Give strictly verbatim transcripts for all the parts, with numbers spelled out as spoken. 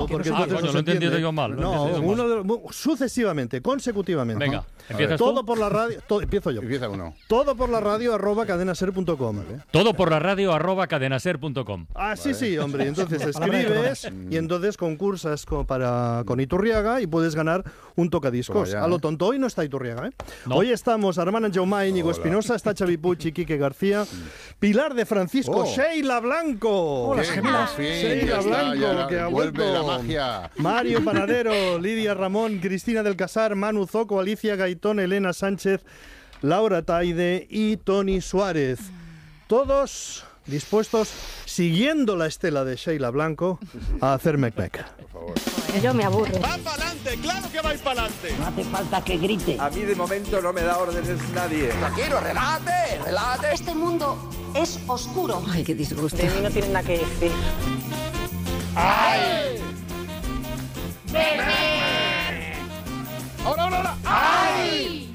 Porque ah, coño, lo he entendido yo mal. Lo no, entendido uno mal. de, sucesivamente, consecutivamente. Venga, empiezas todo tú. por la radio. Todo, empiezo yo. Empieza uno. Todo por la radio arroba cadenaser punto com. Todo por la radio arroba cadenaser punto com. Ah, sí, sí, hombre. Entonces escribes y entonces concursas con, para, con Iturriaga y puedes ganar un tocadiscos. Allá, A lo ¿eh? tonto, hoy no está Iturriaga, ¿eh? No. Hoy estamos Armana Jaumá, Íñigo Hola. Espinosa, está Xavi Puig y Quique García, Pilar de Francisco, Oh. Sheila Blanco. Hola, gemelas. Sheila Blanco, que ha vuelve vuelto. la magia. Mario Panadero, Lidia Ramón, Cristina del Casar, Manu Zoco, Alicia Gaitón, Elena Sánchez, Laura Taide y Tony Suárez. Todos dispuestos, siguiendo la estela de Sheila Blanco, a hacer mec-mec. Yo me aburro. ¡Va para adelante! ¡Claro que vais para adelante! No hace falta que grite. A mí de momento no me da órdenes nadie. Tranquilo, relájate, relájate. Este mundo es oscuro. Ay, qué disgusto. De mí no tienen nada que decir. ¡Ay! ¡Ahora, ahora, ahora! ¡Ay!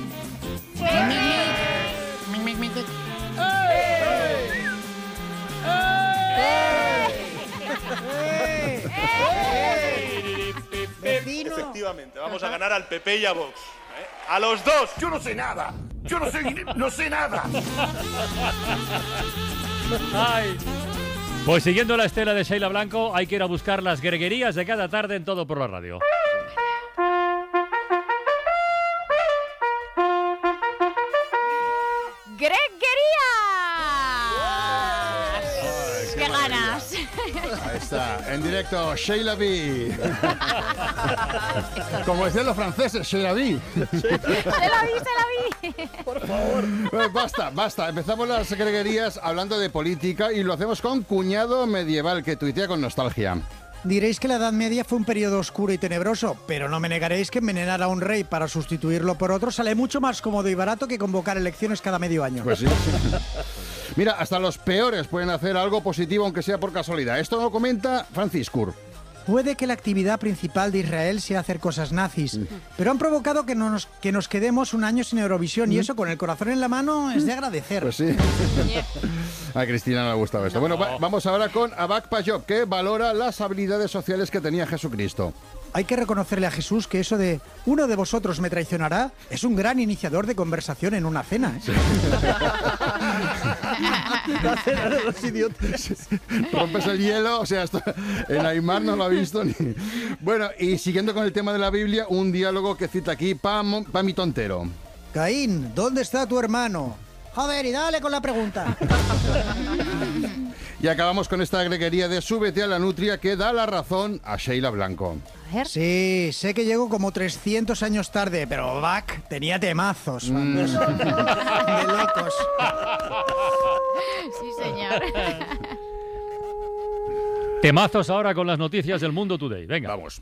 Efectivamente, vamos a ganar al P P y a Vox. ¿eh? ¡A los dos! Yo no sé nada. Yo no sé, no sé nada. Ay. Pues siguiendo la estela de Sheila Blanco, hay que ir a buscar las greguerías de cada tarde en Todo por la Radio. ¡Greguerías! ¡Qué ganas! Ahí está, en directo, Sheila B. Como decían los franceses, Sheila B. ¡Se la vi, se la vi! Por favor. Bueno, basta, basta. Empezamos las greguerías hablando de política y lo hacemos con Cuñado Medieval, que tuitea con nostalgia. Diréis que la Edad Media fue un periodo oscuro y tenebroso, pero no me negaréis que envenenar a un rey para sustituirlo por otro sale mucho más cómodo y barato que convocar elecciones cada medio año. Pues sí. Mira, hasta los peores pueden hacer algo positivo, aunque sea por casualidad. Esto lo comenta Franciscur. Puede que la actividad principal de Israel sea hacer cosas nazis, pero han provocado que nos, que nos quedemos un año sin Eurovisión y eso con el corazón en la mano es de agradecer. Pues sí. A Cristina no le gustaba esto. Bueno, va- vamos ahora con Abac Pajok, que valora las habilidades sociales que tenía Jesucristo. Hay que reconocerle a Jesús que eso de uno de vosotros me traicionará es un gran iniciador de conversación en una cena. ¿eh? La cena de los idiotas. Rompes el hielo, o sea, esto, en Aymar no lo ha visto ni... Bueno, y siguiendo con el tema de la Biblia, un diálogo que cita aquí Pam, Pami Tontero. Caín, ¿dónde está tu hermano? Joder, y dale con la pregunta. Y acabamos con esta greguería de Súbete a la Nutria, que da la razón a Sheila Blanco. Sí, sé que llegó como trescientos años tarde, pero Bach tenía temazos. Mm. De locos. Sí, señor. Temazos ahora con las noticias del Mundo Today. Venga. Vamos.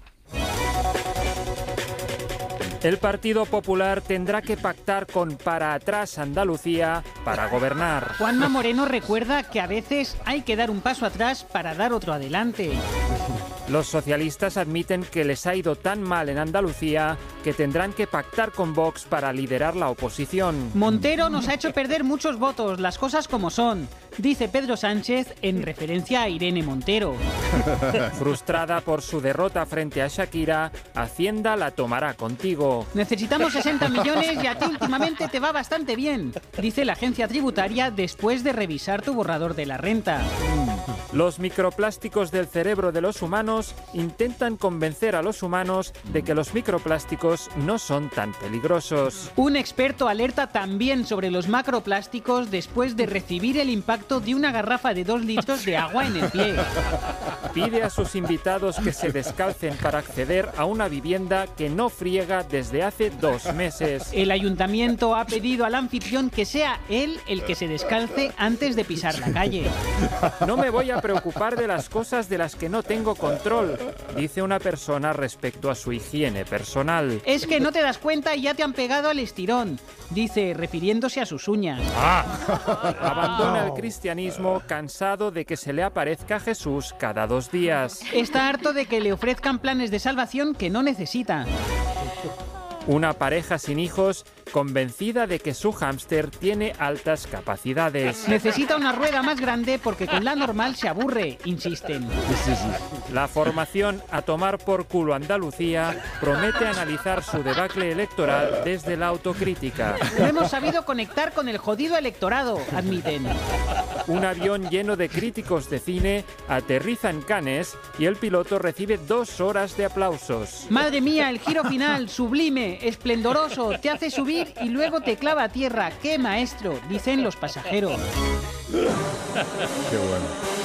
El Partido Popular tendrá que pactar con Para Atrás Andalucía para gobernar. Juanma Moreno recuerda que a veces hay que dar un paso atrás para dar otro adelante. Los socialistas admiten que les ha ido tan mal en Andalucía que tendrán que pactar con Vox para liderar la oposición. Montero nos ha hecho perder muchos votos, las cosas como son, dice Pedro Sánchez en referencia a Irene Montero. Frustrada por su derrota frente a Shakira, Hacienda la tomará contigo. Necesitamos sesenta millones y a ti últimamente te va bastante bien, dice la agencia tributaria después de revisar tu borrador de la renta. Los microplásticos del cerebro de los humanos intentan convencer a los humanos de que los microplásticos no son tan peligrosos. Un experto alerta también sobre los macroplásticos después de recibir el impacto de una garrafa de dos litros de agua en el pie. Pide a sus invitados que se descalcen para acceder a una vivienda que no friega desde hace dos meses. El ayuntamiento ha pedido al anfitrión que sea él el que se descalce antes de pisar la calle. No me voy a preocupar de las cosas de las que no tengo control, dice una persona respecto a su higiene personal. Es que no te das cuenta y ya te han pegado al estirón, dice refiriéndose a sus uñas. Abandona el cristianismo cansado de que se le aparezca Jesús cada dos días. Está harto de que le ofrezcan planes de salvación que no necesita. Una pareja sin hijos convencida de que su hámster tiene altas capacidades. Necesita una rueda más grande porque con la normal se aburre, insisten. La formación A Tomar por Culo Andalucía promete analizar su debacle electoral desde la autocrítica. No hemos sabido conectar con el jodido electorado, admiten. Un avión lleno de críticos de cine aterriza en Cannes y el piloto recibe dos horas de aplausos. Madre mía, el giro final, sublime, esplendoroso, te hace subir y luego te clava a tierra. ¡Qué maestro!, dicen los pasajeros. Qué bueno.